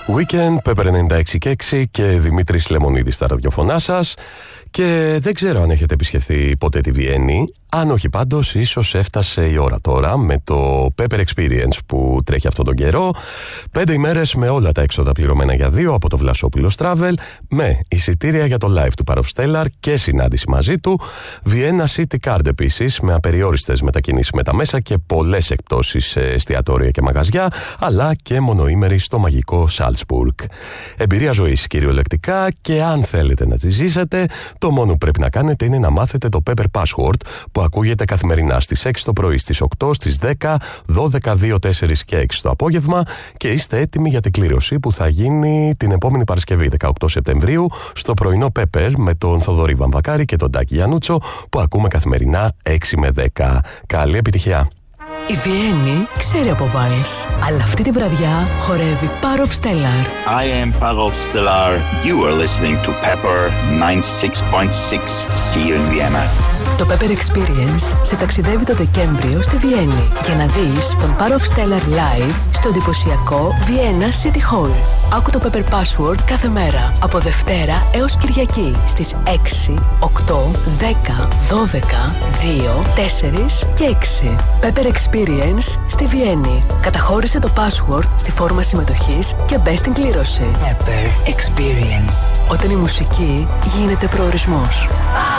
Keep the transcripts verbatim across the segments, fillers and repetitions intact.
Weekend, Pepper ενενήντα έξι και έξι και Δημήτρης Λεμονίδης στα ραδιοφωνά σας. Και δεν ξέρω αν έχετε επισκεφθεί ποτέ τη Βιέννη. Αν όχι πάντως, ίσως έφτασε η ώρα τώρα με το Pepper Experience που τρέχει αυτόν τον καιρό. Πέντε ημέρες με όλα τα έξοδα πληρωμένα για δύο από το Βλασόπουλος Travel, με εισιτήρια για το live του Παροφστέλλαρ και συνάντηση μαζί του. Vienna City Card επίσης, με απεριόριστες μετακινήσεις με τα μέσα και πολλές εκπτώσεις σε εστιατόρια και μαγαζιά, αλλά και μονοήμερη στο μαγικό Salzburg. Εμπειρία ζωής κυριολεκτικά, και αν θέλετε να τη ζήσετε, το μόνο που πρέπει να κάνετε είναι να μάθετε το Pepper Password, που ακούγεται καθημερινά στις έξι το πρωί, στις οκτώ, στις δέκα, δώδεκα, δύο, τέσσερα και έξι το απόγευμα, και είστε έτοιμοι για την κλήρωση που θα γίνει την επόμενη Παρασκευή, δεκαοκτώ Σεπτεμβρίου, στο πρωινό Pepper με τον Θοδωρή Βαμβακάρη και τον Τάκη Γιαννούτσο, που ακούμε καθημερινά έξι με δέκα. Καλή επιτυχία! Η Βιέννη ξέρει από βάλς, αλλά αυτή τη βραδιά χορεύει Παροφστέλλαρ. I am Parofstellar. You are listening to Pepper ninety-six point six. See you in Vienna. Το Pepper Experience σε ταξιδεύει το Δεκέμβριο στη Βιέννη για να δεις τον Parofstellar live στο εντυπωσιακό Vienna City Hall. Άκου το Pepper Password κάθε μέρα από Δευτέρα έως Κυριακή στις έξι, οκτώ, δέκα, δώδεκα, δύο, τέσσερα και έξι. Pepper Experience στη Βιέννη. Καταχώρησε το password στη φόρμα συμμετοχής και μπες στην κλήρωση. Pepper Experience. Όταν η μουσική γίνεται προορισμός.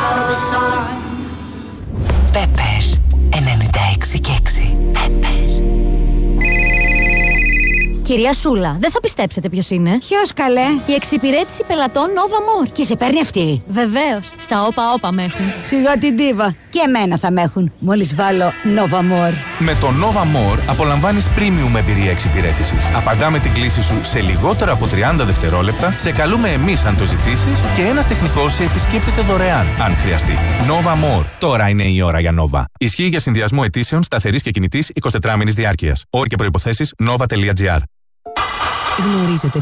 Pepper ενενήντα έξι και έξι. Pepper. Κυρία Σούλα, δεν θα πιστέψετε ποιος είναι. Ποιος, καλέ? Η εξυπηρέτηση πελατών Nova More. Και σε παίρνει αυτή? Βεβαίως. Στα όπα όπα με έχουν. Σιγά την ντίβα. Και εμένα θα με έχουν, μόλις βάλω Nova More. Με το Nova More απολαμβάνεις premium εμπειρία εξυπηρέτησης. Απαντάμε την κλήση σου σε λιγότερα από τριάντα δευτερόλεπτα, σε καλούμε εμείς αν το ζητήσεις, και ένας τεχνικός σε επισκέπτεται δωρεάν αν χρειαστεί. Nova More. Τώρα είναι η ώρα για Nova. Ισχύει για συνδυασμό αιτήσεων σταθερής και κινητής εικοσιτετράμηνης διάρκειας. Όροι και προϋποθέσεις nova τελεία gr. Γνωρίζετε